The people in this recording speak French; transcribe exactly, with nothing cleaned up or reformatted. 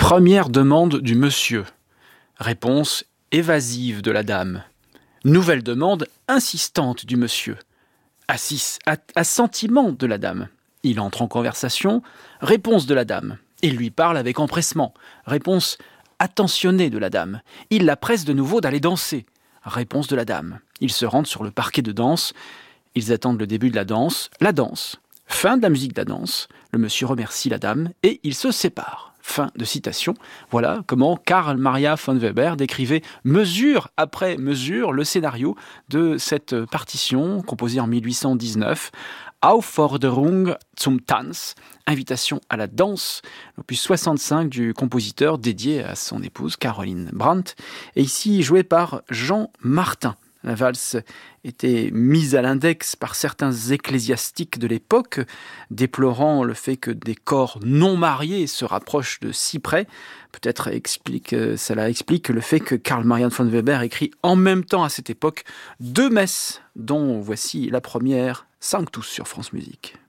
Première demande du monsieur. Réponse évasive de la dame. Nouvelle demande insistante du monsieur. Assis, a- assentiment de la dame. Il entre en conversation. Réponse de la dame. Il lui parle avec empressement. Réponse attentionnée de la dame. Il la presse de nouveau d'aller danser. Réponse de la dame. Ils se rendent sur le parquet de danse. Ils attendent le début de la danse. La danse. Fin de la musique de la danse. Le monsieur remercie la dame et ils se séparent. Fin de citation. Voilà comment Karl Maria von Weber décrivait mesure après mesure le scénario de cette partition composée en mille huit cent dix-neuf. Aufforderung zum Tanz, invitation à la danse, l'opus soixante-cinq du compositeur dédié à son épouse Caroline Brandt, et ici joué par Jean Martin. La valse était mise à l'index par certains ecclésiastiques de l'époque, déplorant le fait que des corps non mariés se rapprochent de si près. Peut-être explique, cela explique le fait que Karl Maria von Weber écrit en même temps à cette époque deux messes, dont voici la première, Sanctus sur France Musique.